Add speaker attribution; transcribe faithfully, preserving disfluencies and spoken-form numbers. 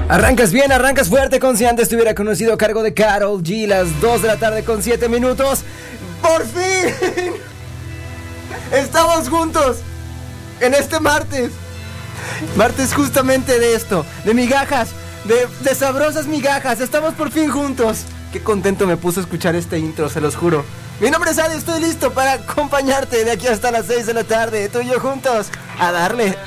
Speaker 1: Arrancas bien, arrancas fuerte, con si antes te hubiera conocido a cargo de Karol G, las dos de la tarde con siete minutos. ¡Por fin! Estamos juntos en este martes. Martes justamente de esto, de migajas, de, de sabrosas migajas. Estamos por fin juntos. Qué contento me puso escuchar este intro, se los juro. Mi nombre es Adi, estoy listo para acompañarte de aquí hasta las seis de la tarde. Tú y yo juntos, a darle.